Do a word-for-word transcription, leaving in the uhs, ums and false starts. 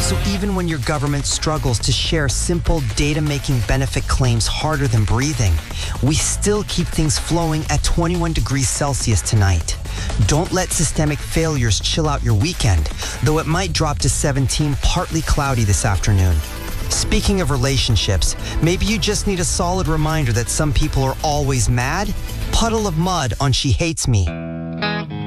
So even when your government struggles to share simple data-making benefit claims harder than breathing, we still keep things flowing at twenty-one degrees Celsius tonight. Don't let systemic failures chill out your weekend, though it might drop to seventeen, partly cloudy this afternoon. Speaking of relationships, maybe you just need a solid reminder that some people are always mad? Puddle of mud on She Hates Me.